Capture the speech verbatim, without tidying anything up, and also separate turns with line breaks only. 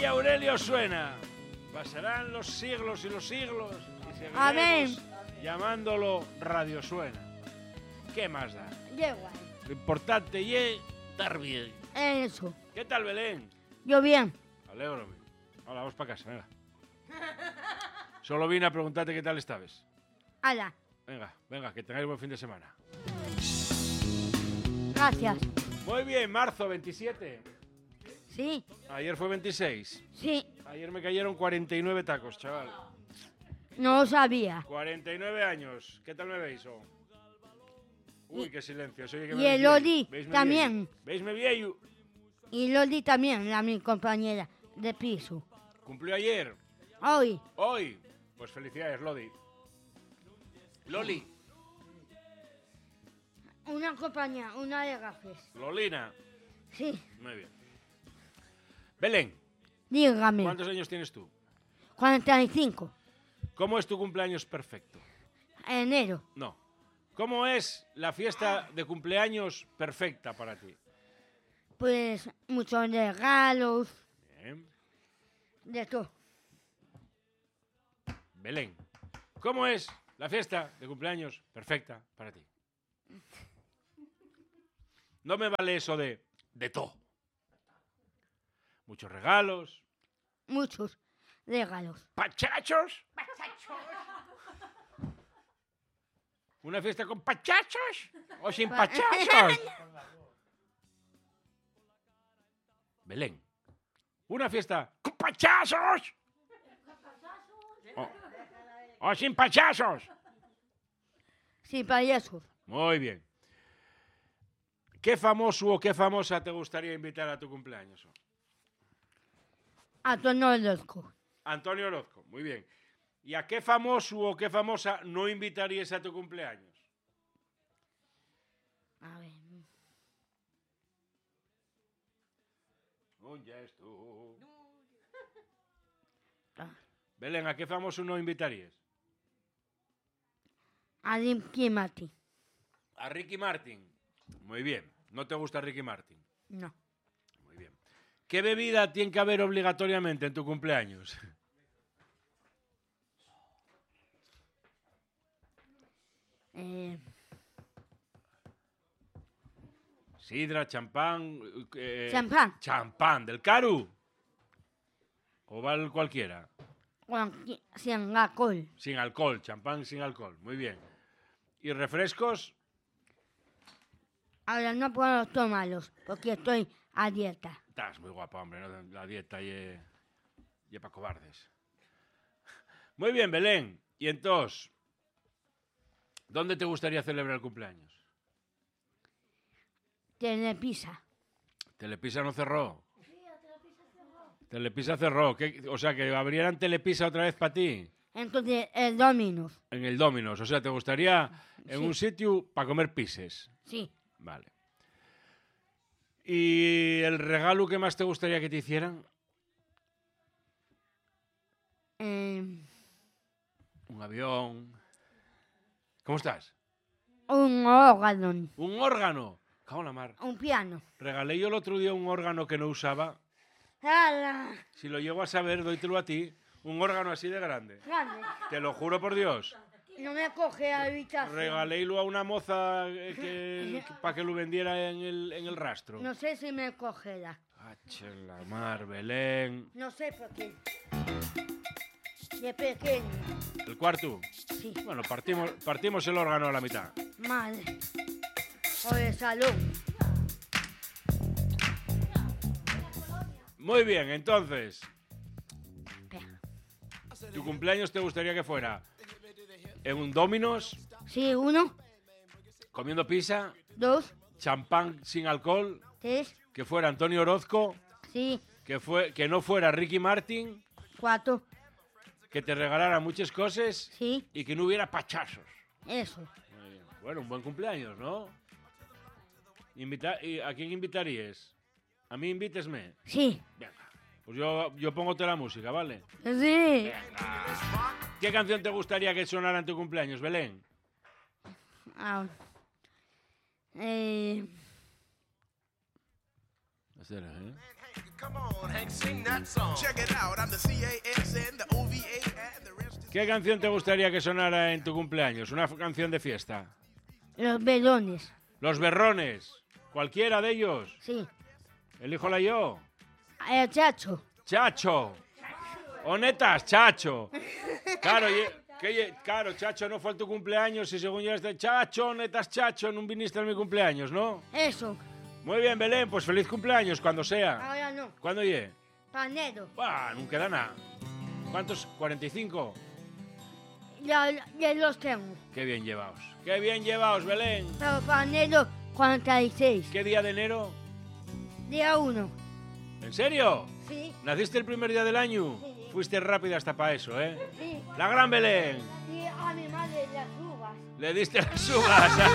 Aurelio suena. Pasarán los siglos y los siglos y seguiremos
Amén.
llamándolo Radio Suena. ¿Qué más da?
Da igual.
Lo importante es estar bien.
Eso.
¿Qué tal, Belén?
Yo bien.
Alégrame. Hola, vamos para casa, venga. Solo vine a preguntarte qué tal estabas.
Hala.
Venga, venga, que tengáis buen fin de semana.
Gracias.
Muy bien, marzo veintisiete.
Sí.
Ayer fue veintiséis.
Sí.
Ayer me cayeron cuarenta y nueve tacos, chaval.
No lo sabía.
cuarenta y nueve años. ¿Qué tal me veis? Oh? Uy, qué silencio. Soy que me
Y
veis
el
viejo.
Loli
¿Veisme
también.
viejo? ¿Veisme viejo?
Y Loli también, la mi compañera de piso.
¿Cumplió ayer?
Hoy.
Hoy. Pues felicidades, Lodi. Loli.
Una compañía, una de gafes.
Lolina.
Sí.
Muy bien. Belén,
Dígame.
¿cuántos años tienes tú?
cuarenta y cinco.
¿Cómo es tu cumpleaños perfecto?
Enero.
No. ¿Cómo es la fiesta de cumpleaños perfecta para ti?
Pues muchos regalos.
Bien.
De todo.
Belén, ¿cómo es la fiesta de cumpleaños perfecta para ti? No me vale eso de de todo. Muchos regalos.
Muchos regalos.
¿Pachachos? ¿Una fiesta con pachachos o sin pachachos? Belén, ¿una fiesta con pachachos o, o sin pachachos?
Sin payasos.
Muy bien. ¿Qué famoso o qué famosa te gustaría invitar a tu cumpleaños?
Antonio Orozco.
Antonio Orozco, muy bien. ¿Y a qué famoso o qué famosa no invitarías a tu cumpleaños?
A ver.
Un gesto.
Ah.
Belén, ¿a qué famoso no invitarías?
A Ricky Martin.
A Ricky Martin. Muy bien. ¿No te gusta Ricky Martin?
No.
Muy bien. ¿Qué bebida tiene que haber obligatoriamente en tu cumpleaños?
Eh,
Sidra, champán. Eh,
Champán.
Champán, del Caru. O vale cualquiera.
cualqui- sin alcohol.
Sin alcohol, champán sin alcohol. Muy bien. ¿Y refrescos?
Ahora no puedo tomarlos porque estoy a dieta.
Estás muy guapa, hombre, ¿no? La dieta y, y para cobardes. Muy bien, Belén. Y entonces, ¿dónde te gustaría celebrar el cumpleaños?
Telepisa.
Telepisa no cerró. Telepisa cerró. ¿Qué? O sea, que abrieran Telepisa otra vez para ti.
Entonces, el Dominos.
En el Dominos. O sea, ¿te gustaría en
Sí.
un sitio para comer pises?
Sí.
Vale. ¿Y el regalo que más te gustaría que te hicieran?
Eh,
Un avión. ¿Cómo estás?
un órgano.
Un órgano. Cago en la mar.
Un piano.
Regalé yo el otro día un órgano que no usaba.
¡Hala!
Si lo llego a saber, dóytelo a ti. Un órgano así de grande.
Grande.
Te lo juro por Dios.
No me coge la habitación.
Regalélo a una moza eh, que, que- para que lo vendiera en el, en el rastro.
No sé si me cogerá.
Hache la mar, Belén.
No sé por qué. De pequeño.
¿El cuarto?
Sí.
Bueno, partimos, partimos el órgano a la mitad.
Mal. O de salud.
Muy bien, entonces,
Espera.
¿tu cumpleaños te gustaría que fuera en un Dominos,
Sí, uno,
comiendo pizza,
dos,
champán sin alcohol,
tres,
que fuera Antonio Orozco,
sí,
que, fue, que no fuera Ricky Martin,
cuatro,
que te regalara muchas cosas
sí,
y que no hubiera pachazos?
eso.
Muy bien. Bueno, un buen cumpleaños, ¿no? Invita- ¿y ¿A quién invitarías? ¿A mí invítesme?
Sí,
Venga, pues yo, yo pongote la música, ¿vale?
sí.
¿Qué canción te gustaría que sonara en tu cumpleaños, Belén?
Ah, eh,
Espera, ¿eh? ¿Qué canción te gustaría que sonara en tu cumpleaños? Una canción de fiesta.
Los velones.
Los berrones. ¿Cualquiera de ellos?
Sí.
Elíjola yo.
El Chacho.
Chacho. Honetas, Chacho. Claro, ye, que ye, claro, Chacho no fue tu cumpleaños y según yo este Chacho, Honetas, Chacho, no viniste a mi cumpleaños, ¿no?
Eso.
Muy bien, Belén, pues feliz cumpleaños, cuando sea.
Ahora no.
¿Cuándo ye?
Panero.
Bah, no queda nada. ¿Cuántos? ¿cuarenta y cinco?
Ya, ya los tengo.
Qué bien llevaos. Qué bien llevaos, Belén.
Pero panero cuarenta y seis.
¿Qué día de enero?
Día uno.
¿En serio?
Sí.
¿Naciste el primer día del año?
Sí.
Fuiste rápida hasta para eso, ¿eh?
Sí.
La gran Belén.
Y a mi madre las uvas.
Le diste las uvas.